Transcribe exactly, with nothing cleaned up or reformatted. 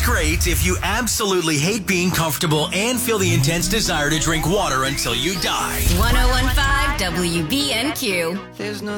great if you absolutely hate being comfortable and feel the intense desire to drink water until you die. one oh one point five W B N Q. There's nothing